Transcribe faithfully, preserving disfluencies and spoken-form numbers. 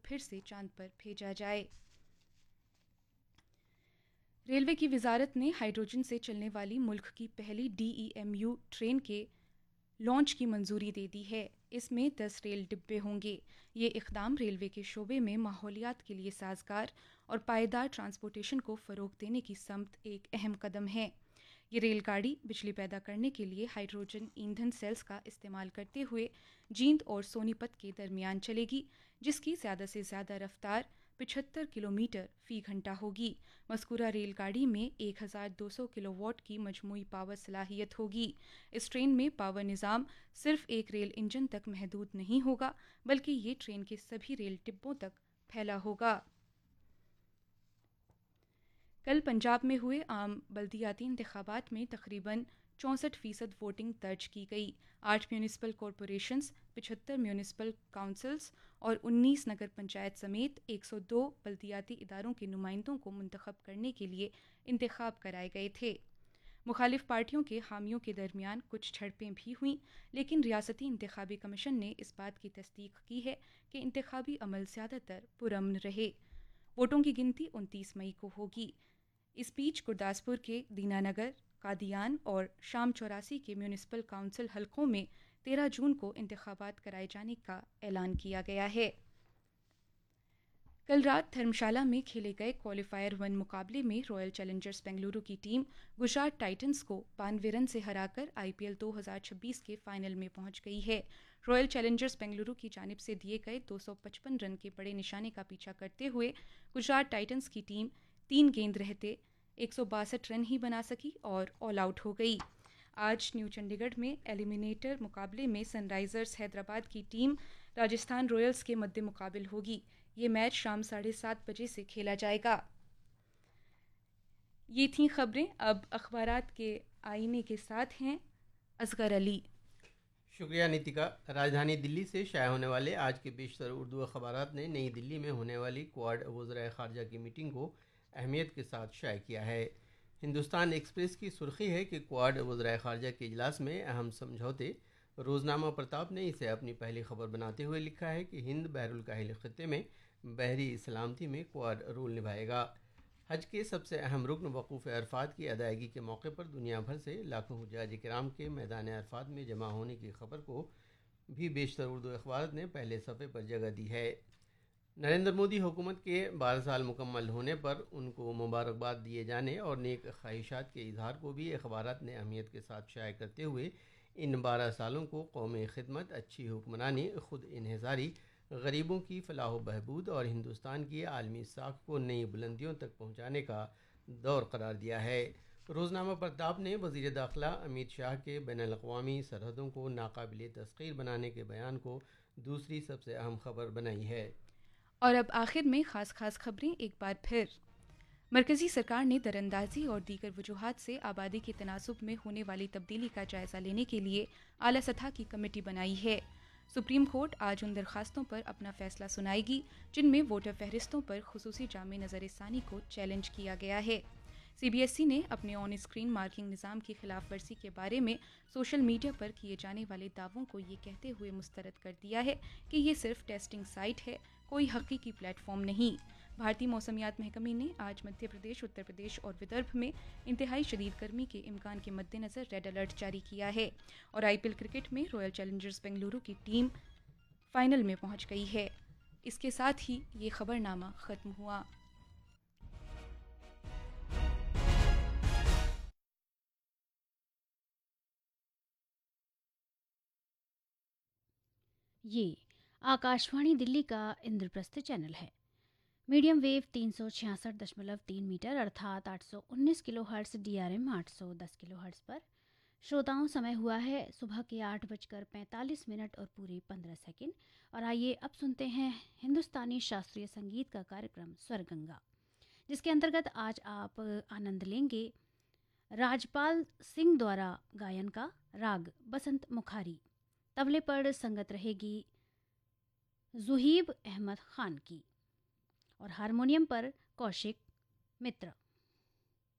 پھر سے چاند پر بھیجا جائے۔ ریلوے کی وزارت نے ہائیڈروجن سے چلنے والی ملک کی پہلی D E M you train کے لانچ کی منظوری دے دی ہے۔ اس میں دس ریل ڈبے ہوں گے۔ یہ اقدام ریلوے کے شعبے میں ماحولیات کے لیے سازگار اور پائیدار ٹرانسپورٹیشن کو فروغ دینے کی سمت ایک اہم قدم ہے۔ یہ ریل گاڑی بجلی پیدا کرنے کے لیے ہائیڈروجن ایندھن سیلز کا استعمال کرتے ہوئے جیند اور سونی پت کے درمیان چلے گی، جس کی زیادہ سے زیادہ رفتار پچہتر کلومیٹر فی گھنٹہ ہوگی۔ مذکورہ ریل گاڑی میں ایک ہزار دو سو کلو واٹ کی مجموعی پاور صلاحیت ہوگی۔ اس ٹرین میں پاور نظام صرف ایک ریل انجن تک محدود نہیں ہوگا، بلکہ یہ ٹرین کے سبھی ریل ڈبوں تک پھیلا ہوگا۔ کل پنجاب میں ہوئے عام بلدیاتی انتخابات میں تقریباً چونسٹھ فیصد ووٹنگ درج کی گئی۔ آٹھ میونسپل کارپوریشنز، پچہتر میونسپل کونسلز اور انیس نگر پنچایت سمیت ایک سو دو بلدیاتی اداروں کے نمائندوں کو منتخب کرنے کے لیے انتخاب کرائے گئے تھے۔ مخالف پارٹیوں کے حامیوں کے درمیان کچھ جھڑپیں بھی ہوئیں، لیکن ریاستی انتخابی کمیشن نے اس بات کی تصدیق کی ہے کہ انتخابی عمل زیادہ تر پرامن رہے۔ ووٹوں کی گنتی انتیس مئی کو ہوگی۔ اس بیچ گرداسپور کے دینا نگر، قادیان اور شام چوراسی کے میونسپل کونسل حلقوں میں تیرہ جون کو انتخابات کرائے جانے کا اعلان کیا گیا ہے۔ کل رات دھرمشالہ میں کھیلے گئے کوالیفائر ون مقابلے میں رائل چیلنجرز بنگلورو کی ٹیم گجرات ٹائٹنز کو بانوے رن سے ہرا کر آئی پی ایل دو ہزار چھبیس کے فائنل میں پہنچ گئی ہے۔ رائل چیلنجرز بنگلورو کی جانب سے دیے گئے دو سو پچپن رن کے بڑے نشانے کا پیچھا کرتے ہوئے گجرات ٹائٹنز کی ٹیم تین گیند رہتے ایک سو باسٹھ رن ہی بنا سکی اور آل آؤٹ ہو گئی۔ آج نیو چنڈی گڑھ میں ایلیمینیٹر مقابلے میں سن رائزرز حیدرآباد کی ٹیم راجستھان رائلز کے مد مقابل ہوگی۔ یہ میچ شام ساڑھے سات بجے سے کھیلا جائے گا۔ یہ تھیں خبریں۔ اب اخبارات کے آئینے کے ساتھ ہیں اصغر علی۔ شکریہ نیتیکا۔ راجدھانی دلی سے شائع ہونے والے آج کے بیشتر اردو اخبارات نے نئی دلی میں ہونے والی کوآڈ وزرائے خارجہ کی میٹنگ کو اہمیت کے ساتھ شائع کیا ہے۔ ہندوستان ایکسپریس کی سرخی ہے کہ کوآڈ وزرائے خارجہ کے اجلاس میں اہم سمجھوتے۔ روزنامہ پرتاپ نے اسے اپنی پہلی خبر بناتے ہوئے لکھا ہے کہ ہند بحر الکاہل خطے میں بحری سلامتی میں کوآڈ رول نبھائے گا۔ حج کے سب سے اہم رکن وقوف عرفات کی ادائیگی کے موقع پر دنیا بھر سے لاکھوں حجاج کرام کے میدان عرفات میں جمع ہونے کی خبر کو بھی بیشتر اردو اخبارات نے پہلے صفحے پر جگہ دی ہے۔ نریندر مودی حکومت کے بارہ سال مکمل ہونے پر ان کو مبارکباد دیے جانے اور نیک خواہشات کے اظہار کو بھی اخبارات نے اہمیت کے ساتھ شائع کرتے ہوئے ان بارہ سالوں کو قومی خدمت، اچھی حکمرانی، خود انحصاری، غریبوں کی فلاح و بہبود اور ہندوستان کی عالمی ساکھ کو نئی بلندیوں تک پہنچانے کا دور قرار دیا ہے۔ روزنامہ پرتاپ نے وزیر داخلہ امیت شاہ کے بین الاقوامی سرحدوں کو ناقابل تسخیر بنانے کے بیان کو دوسری سب سے اہم خبر بنائی ہے۔ اور اب آخر میں خاص خاص خبریں ایک بار پھر۔ مرکزی سرکار نے دراندازی اور دیگر وجوہات سے آبادی کے تناسب میں ہونے والی تبدیلی کا جائزہ لینے کے لیے اعلیٰ سطح کی کمیٹی بنائی ہے۔ سپریم کورٹ آج ان درخواستوں پر اپنا فیصلہ سنائے گی جن میں ووٹر فہرستوں پر خصوصی جامع نظر ثانی کو چیلنج کیا گیا ہے۔ سی بی ایس ای نے اپنے آن اسکرین مارکنگ نظام کی خلاف ورزی کے بارے میں سوشل میڈیا پر کیے جانے والے دعووں کو یہ کہتے ہوئے مسترد کر دیا ہے کہ یہ صرف ٹیسٹنگ سائٹ ہے، کوئی حقیقی پلیٹ فارم نہیں۔ بھارتی موسمیات محکمے نے آج مدھیہ پردیش، اتر پردیش اور ودربھ میں انتہائی شدید گرمی کے امکان کے مد نظر ریڈ الرٹ جاری کیا ہے۔ اور آئی پی ایل کرکٹ میں رائل چیلنجرز بنگلورو کی ٹیم فائنل میں پہنچ گئی ہے۔ اس کے ساتھ ہی یہ خبر نامہ ختم ہوا۔ یہ آکاشوانی دلی کا اندرپرستھ چینل ہے۔ میڈیم ویو تین سو چھیاسٹھ دشملو تین میٹر ارتھات آٹھ سو انیس کلو ہرٹز ڈی آر ایم آٹھ سو دس کلو ہرٹز پر شروتاؤں سمے ہوا ہے صبح کے آٹھ بج کر پینتالیس منٹ اور پوری پندرہ سیکنڈ۔ اور آئیے اب سنتے ہیں ہندوستانی شاستریہ سنگیت کا کارکرم سور گنگا، جس کے انترگت آج آپ آنند لیں گے راجپال سنگھ دوارا گائن کا راگ بسنت مکھاری۔ طبلے پر سنگت رہے گی زہیب احمد خان کی اور ہارمونیم پر کوشک متر۔